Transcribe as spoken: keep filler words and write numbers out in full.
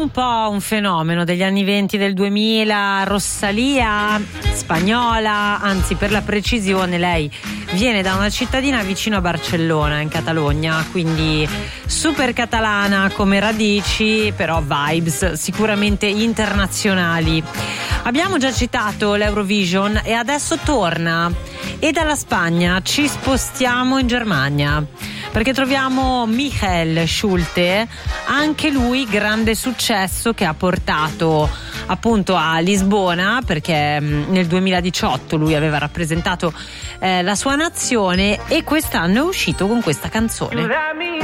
un po' un fenomeno degli anni venti del duemila. Rosalía, spagnola, anzi per la precisione lei viene da una cittadina vicino a Barcellona in Catalogna, quindi super catalana come radici, però vibes sicuramente internazionali. Abbiamo già citato l'Eurovision e adesso torna, e dalla Spagna ci spostiamo in Germania perché troviamo Michael Schulte, anche lui grande successo che ha portato appunto a Lisbona, perché nel duemiladiciotto lui aveva rappresentato eh, la sua nazione, e quest'anno è uscito con questa canzone.